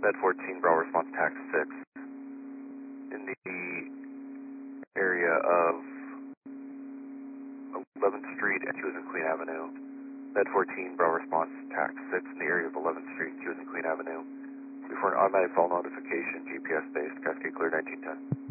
Med 14, Bravo response tax 6, in the area of 11th Street and Hughes and Queen Avenue. Med 14, Bravo response tax 6, in the area of 11th Street, Hughes and Queen Avenue. Before an automatic fall notification, GPS based, Cascade clear 1910.